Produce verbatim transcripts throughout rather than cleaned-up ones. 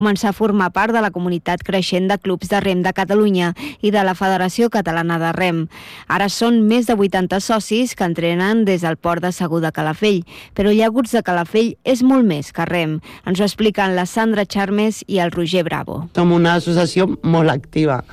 començar a formar part de la comunitat creixent de clubs de rem de Catalunya i de la Federació Catalana de Rem. Ara són més de vuitanta socis que entrenen des del port de Segur de Calafell, però Llaguts de Calafell és molt més que rem. Ens ho expliquen la Sandra Charmes i el Roger Bravo. Som una associació molt activa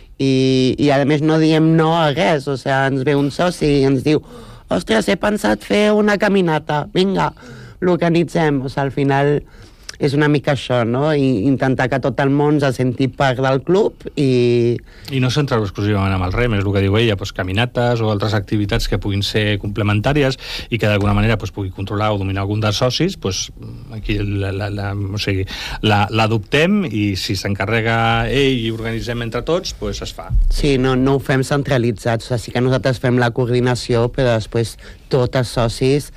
i, i a més no diem no a res, o sigui, ens ve un soci i ens diu ostres, he pensat fer una caminata, vinga, l'organitzem. O sigui, al final és una mica això, no? I intentar que tot el món se senti part del club i... I no centrar-ho exclusivament amb el rem, és el que diu ella, doncs, caminates o altres activitats que puguin ser complementàries i que d'alguna manera doncs, pugui controlar o dominar algun dels socis, doncs, aquí la, la, la, o sigui, la, l'adoptem i si s'encarrega ell i organitzem entre tots, doncs es fa. Sí, no, no ho fem centralitzat, o sigui, sí que nosaltres fem la coordinació, però després tots els socis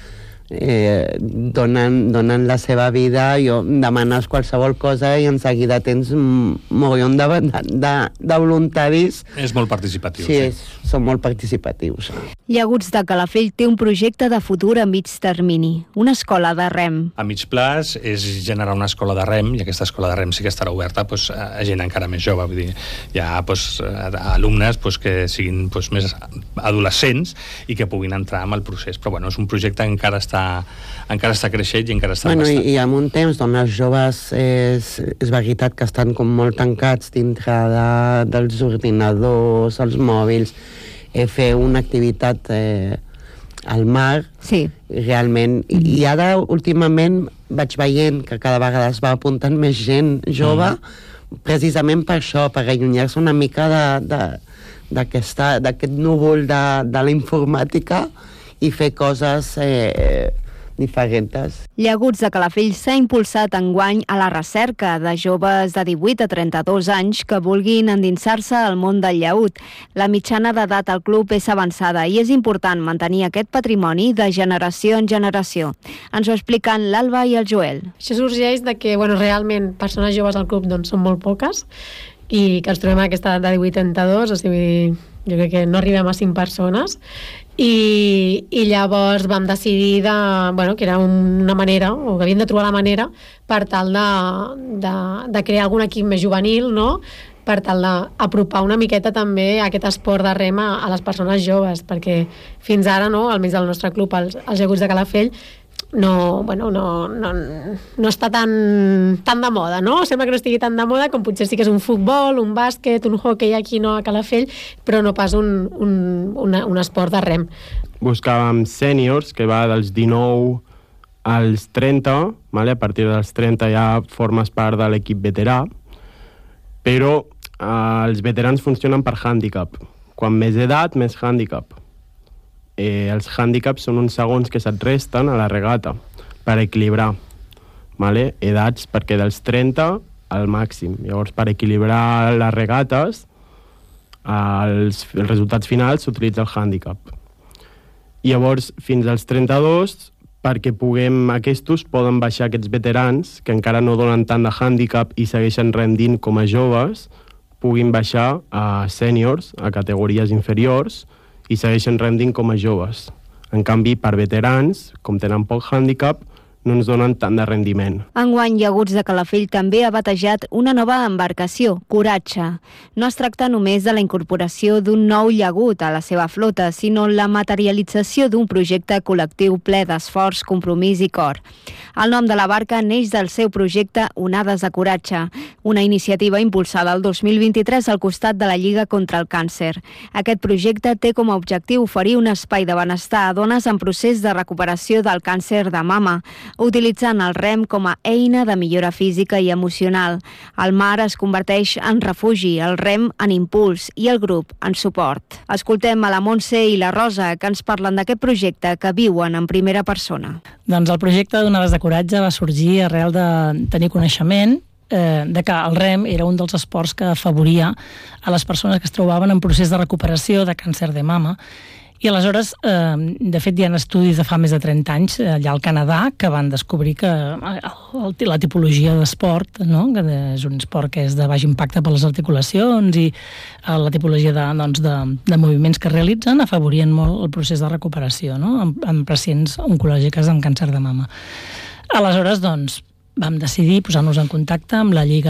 Eh, donen, donen la seva vida, jo demanes qualsevol cosa i en seguida tens un mogollon de, de, de voluntaris. És molt participatiu. Sí, és, són molt participatius. Llaguts de Calafell té un projecte de futur a mig termini, una escola de rem. A mig plaç és generar una escola de rem, i aquesta escola de rem sí que estarà oberta doncs, a gent encara més jove, vull dir, hi ha doncs, alumnes doncs, que siguin doncs, més adolescents i que puguin entrar en el procés, però bueno, és un projecte que encara està encara està creixent i encara està bueno, bastant. I, i en un temps on els joves és, és veritat que estan com molt tancats dintre de, dels ordinadors, els mòbils, eh, fer una activitat eh, al mar, sí. Realment, i ara últimament vaig veient que cada vegada es va apuntant més gent jove, mm. precisament per això, per allunyar-se una mica de, de, d'aquesta, d'aquest núvol de, de la informàtica i fer coses eh, diferents. Llaguts de Calafell s'ha impulsat enguany a la recerca de joves de divuit a trenta-dos anys que vulguin endinsar-se al món del llaüt. La mitjana d'edat al club és avançada i és important mantenir aquest patrimoni de generació en generació. Ens ho expliquen l'Alba i el Joel. Això sorgeix de que, bueno, realment, persones joves al club doncs, són molt poques i que ens trobem a aquesta edat de divuit a trenta-dos, o sigui, jo crec que no arribem a cinc persones. I, i llavors vam decidir de, bueno, que era una manera, o que havíem de trobar la manera per tal de, de, de crear algun equip més juvenil, no? Per tal d'apropar una miqueta també aquest esport de rem a, a les persones joves, perquè fins ara, no, almenys del nostre club, els, els Llaguts de Calafell, no, bueno, no, no, no està tan, tan de moda, no? Sembla que no estigui tan de moda com potser sí que és un futbol, un bàsquet, un hoquei aquí no a Calafell, però no pas un, un, una, un esport de rem. Buscàvem sèniors, que va dels dinou als trenta, vale? A partir dels trenta ja formes part de l'equip veterà, però eh, els veterans funcionen per hàndicap. Quan més edat, més hàndicap. Eh, els hàndicaps són uns segons que se't resten a la regata per equilibrar, vale? Edats perquè dels trenta al màxim. Llavors, per equilibrar les regates, els, els resultats finals s'utilitza el hàndicap. Llavors, fins als trenta-dos, perquè puguem, aquests poden baixar aquests veterans que encara no donen tant de hàndicap i segueixen rendint com a joves, puguin baixar a sèniors, a categories inferiors, i segueixen rendint com a joves. En canvi, per veterans, com tenen poc hàndicap, no ens donen tant de rendiment. Enguany, Llaguts de Calafell també ha batejat una nova embarcació, Coratge. No es tracta només de la incorporació d'un nou llagut a la seva flota, sinó la materialització d'un projecte col·lectiu ple d'esforç, compromís i cor. El nom de la barca neix del seu projecte Onades de Coratge, una iniciativa impulsada el dos mil vint-i-tres al costat de la Lliga contra el Càncer. Aquest projecte té com a objectiu oferir un espai de benestar a dones en procés de recuperació del càncer de mama, utilitzant el rem com a eina de millora física i emocional. El mar es converteix en refugi, el rem en impuls i el grup en suport. Escoltem a la Montse i la Rosa, que ens parlen d'aquest projecte que viuen en primera persona. Doncs el projecte d'Onades de Coratge va sorgir arrel de tenir coneixement eh, de que el rem era un dels esports que afavoria a les persones que es trobaven en procés de recuperació de càncer de mama. I aleshores, eh, de fet, hi ha estudis de fa més de trenta anys allà al Canadà que van descobrir que el, la tipologia d'esport, no? Que és un esport que és de baix impacte per les articulacions i eh, la tipologia de, doncs, de, de moviments que realitzen afavorien molt el procés de recuperació, no? en, en pacients oncològiques amb càncer de mama. Aleshores, doncs, vam decidir posar-nos en contacte amb la Lliga